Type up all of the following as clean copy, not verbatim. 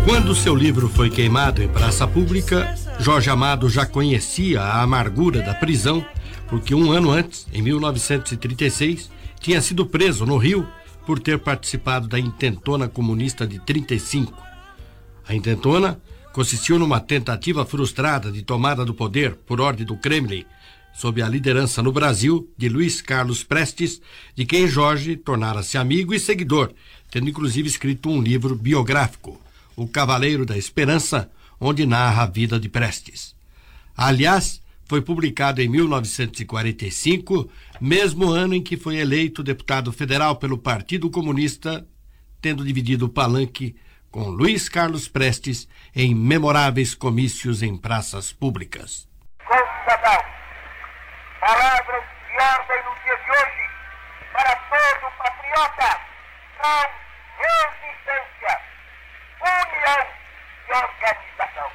Quando seu livro foi queimado em praça pública, Jorge Amado já conhecia a amargura da prisão, porque um ano antes, em 1936, tinha sido preso no Rio por ter participado da intentona comunista de 35. A intentona consistiu numa tentativa frustrada de tomada do poder por ordem do Kremlin, sob a liderança no Brasil de Luiz Carlos Prestes, de quem Jorge tornara-se amigo e seguidor, tendo inclusive escrito um livro biográfico, O Cavaleiro da Esperança, onde narra a vida de Prestes. Aliás, foi publicado em 1945, mesmo ano em que foi eleito deputado federal pelo Partido Comunista, tendo dividido o palanque com Luiz Carlos Prestes em memoráveis comícios em praças públicas. Constatão, palavras de ordem no dia de hoje para todo patriota são resistência, união e organização.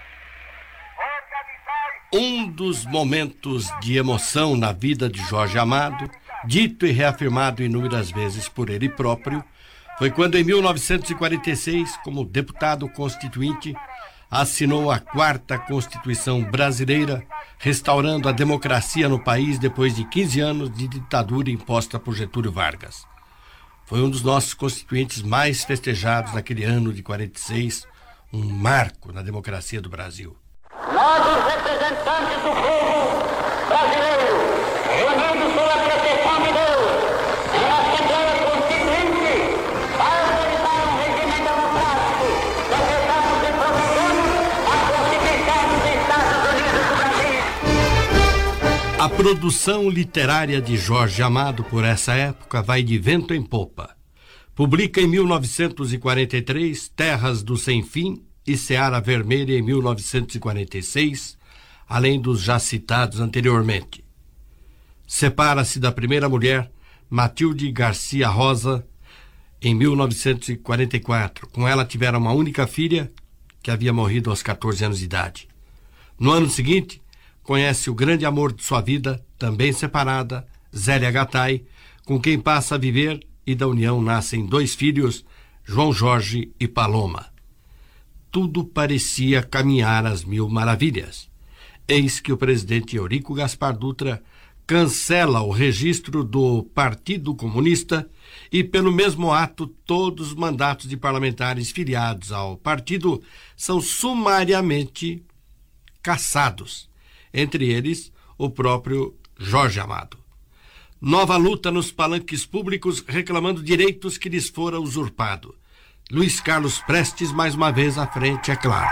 Um dos momentos de emoção na vida de Jorge Amado, dito e reafirmado inúmeras vezes por ele próprio, foi quando em 1946, como deputado constituinte, assinou a 4ª Constituição Brasileira, restaurando a democracia no país depois de 15 anos de ditadura imposta por Getúlio Vargas. Foi um dos nossos constituintes mais festejados naquele ano de 46, um marco na democracia do Brasil. Nós, os representantes do povo brasileiro, reunidos sob a proteção de Deus, em Assembleia Constituinte, para autorizar um regime democrático, decretamos e promulgamos a Constituição dos Estados Unidos do Brasil. A produção literária de Jorge Amado por essa época vai de vento em popa. Publica em 1943 Terras do Sem Fim e Seara Vermelha em 1946, além dos já citados anteriormente. Separa-se da primeira mulher, Matilde Garcia Rosa, em 1944. Com ela tiveram uma única filha, que havia morrido aos 14 anos de idade. No ano seguinte, conhece o grande amor de sua vida, também separada, Zélia Gattai, com quem passa a viver, e da união nascem 2 filhos, João Jorge e Paloma. Tudo parecia caminhar às mil maravilhas. Eis que o presidente Eurico Gaspar Dutra cancela o registro do Partido Comunista e, pelo mesmo ato, todos os mandatos de parlamentares filiados ao partido são sumariamente cassados, entre eles o próprio Jorge Amado. Nova luta nos palanques públicos reclamando direitos que lhes fora usurpado. Luiz Carlos Prestes, mais uma vez à frente, é claro.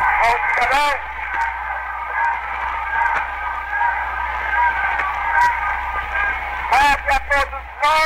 Cabe a todos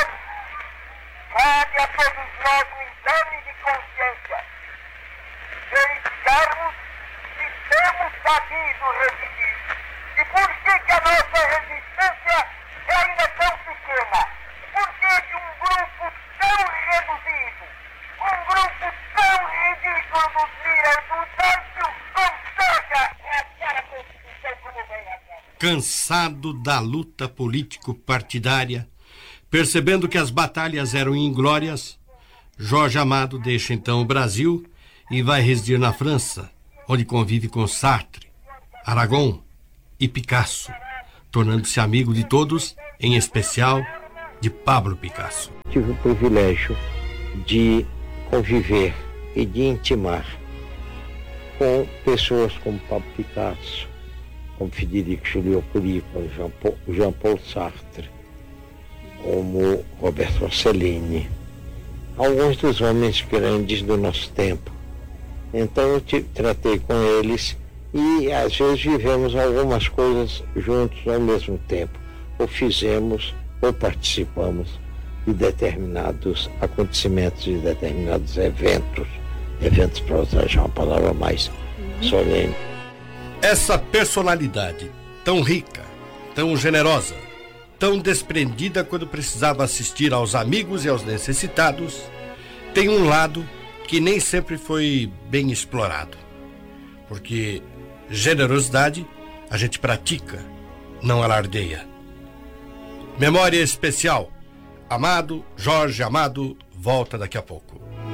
nós um exame de consciência. Verificarmos se temos sabido resistir. E por que a nossa resistência é ainda tão pequena? Por que um grupo tão reduzido, um grupo tão ridículo nos mira do tanto consegue realizar a Constituição como vem agora? Cansado da luta político-partidária, percebendo que as batalhas eram inglórias, Jorge Amado deixa então o Brasil e vai residir na França, onde convive com Sartre, Aragon e Picasso, tornando-se amigo de todos, em especial de Pablo Picasso. Tive o privilégio de conviver e de intimar com pessoas como Pablo Picasso, como Federico Joliot-Curie, como Jean-Paul Sartre, como Roberto Rossellini, alguns dos homens grandes do nosso tempo. Então eu tratei com eles e às vezes vivemos algumas coisas juntos ao mesmo tempo, ou fizemos ou participamos de determinados acontecimentos, de determinados eventos para usar já uma palavra mais solene. Essa personalidade tão rica, tão generosa, tão desprendida quando precisava assistir aos amigos e aos necessitados, tem um lado que nem sempre foi bem explorado. Porque generosidade a gente pratica, não alardeia. Memória especial. Amado, Jorge Amado, volta daqui a pouco.